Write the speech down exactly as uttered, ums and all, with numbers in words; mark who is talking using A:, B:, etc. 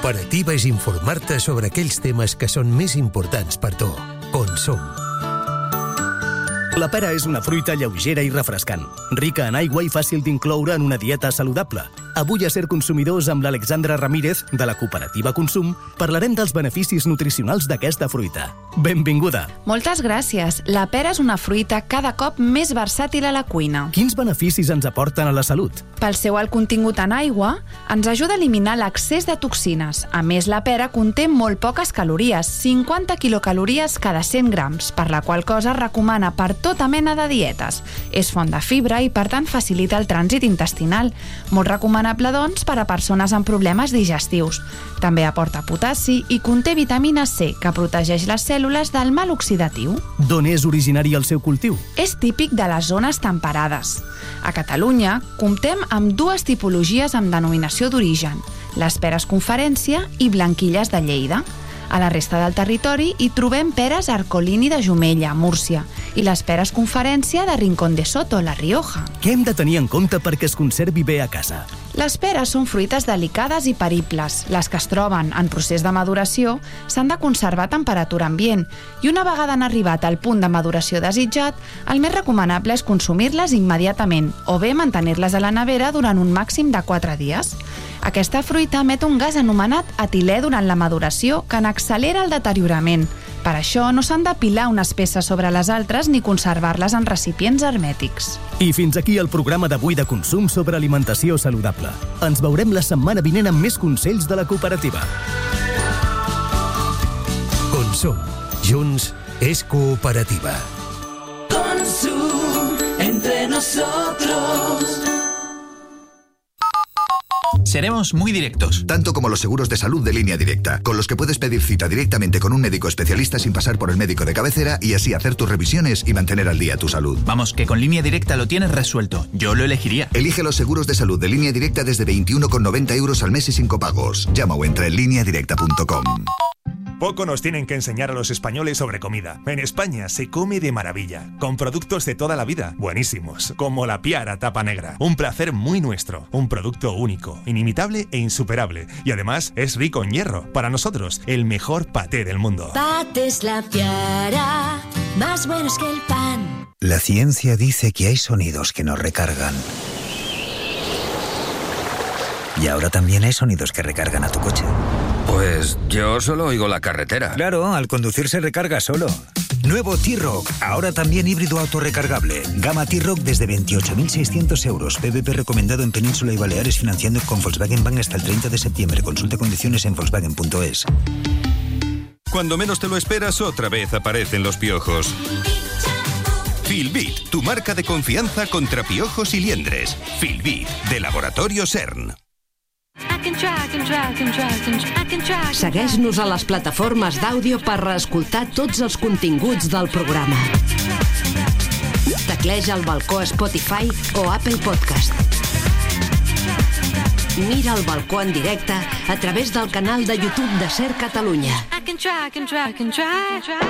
A: Cooperativa és informar-te sobre aquells temes que són més importants per tu. Consum.
B: La pera és una fruita lleugera i refrescant, rica en aigua i fàcil d'incloure en una dieta saludable. Avui a Ser Consumidors amb l'Alexandra Ramírez, de la Cooperativa Consum, parlarem dels beneficis nutricionals d'aquesta fruita. Benvinguda!
C: Moltes gràcies. La pera és una fruita cada cop més versàtil a la cuina.
B: Quins beneficis ens aporten a la salut?
C: Pel seu alt contingut en aigua, ens ajuda a eliminar l'excés de toxines. A més, la pera conté molt poques calories, cinquanta quilocalories cada cent grams, per la qual cosa es recomana per tota mena de dietes. És font de fibra i, per tant, facilita el trànsit intestinal. Molt recomanable, doncs, per a persones amb problemes digestius. També aporta potassi i conté vitamina C, que protegeix les cèl·lules del mal oxidatiu.
B: D'on és originari el seu cultiu?
C: És típic de les zones temperades. A Catalunya comptem amb dues tipologies amb denominació d'origen, les peres Conferència i blanquilles de Lleida. A la resta del territori hi trobem peres Arcolini de Jumella, Múrcia, i les peres Conferència de Rincón de Soto, La Rioja.
B: Què hem de tenir en compte perquè es conservi bé a casa?
C: Les peres són fruites delicades i peribles. Les que es troben en procés de maduració s'han de conservar a temperatura ambient i una vegada han arribat al punt de maduració desitjat, el més recomanable és consumir-les immediatament o bé mantenir-les a la nevera durant un màxim de quatre dies. Aquesta fruita emet un gas anomenat etilè durant la maduració que n'accelera el deteriorament. Per això no s'han de pilar unes peces sobre les altres ni conservar-les en recipients hermètics.
B: I fins aquí el programa d'avui de Consum sobre alimentació saludable. Ens veurem la setmana vinent amb més consells de la cooperativa.
A: Consum. Junts és cooperativa.
D: Consum entre nosotros.
E: Seremos muy directos.
F: Tanto como los seguros de salud de Línea Directa, con los que puedes pedir cita directamente con un médico especialista sin pasar por el médico de cabecera y así hacer tus revisiones y mantener al día tu salud.
E: Vamos, que con Línea Directa lo tienes resuelto. Yo lo elegiría.
F: Elige los seguros de salud de Línea Directa desde veintiuno con noventa euros al mes y sin copagos. Llama o entra en línea directa punto com.
G: Poco nos tienen que enseñar a los españoles sobre comida. En España se come de maravilla, con productos de toda la vida, buenísimos, como la Piara tapa negra. Un placer muy nuestro, un producto único, inimitable e insuperable. Y además es rico en hierro. Para nosotros, el mejor paté del mundo.
H: Patés La Piara, más buenos que el pan.
I: La ciencia dice que hay sonidos que nos recargan. Y ahora también hay sonidos que recargan a tu coche.
J: Pues yo solo oigo la carretera.
I: Claro, al conducir se recarga solo. Nuevo T-Roc, ahora también híbrido autorrecargable. Gama T-Roc desde veintiocho mil seiscientos euros. P V P recomendado en Península y Baleares financiando con Volkswagen Bank hasta el treinta de septiembre. Consulta condiciones en volkswagen punto es.
K: Cuando menos te lo esperas, otra vez aparecen los piojos. Filbit, tu marca de confianza contra piojos y liendres. Filbit, de Laboratorio CERN.
L: Segueix-nos a les plataformes d'àudio per reescoltar tots els continguts del programa. Tecleja el balcó a Spotify o Apple Podcast. Mira el balcó en directe a través del canal de YouTube de Ser Catalunya.